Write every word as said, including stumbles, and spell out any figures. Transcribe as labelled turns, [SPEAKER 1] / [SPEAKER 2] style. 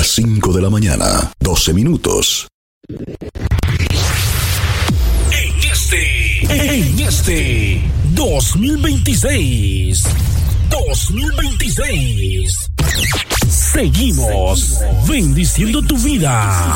[SPEAKER 1] las cinco de la mañana, doce minutos.
[SPEAKER 2] En este, en este dos mil veintiséis, dos mil veintiséis, seguimos bendiciendo tu vida.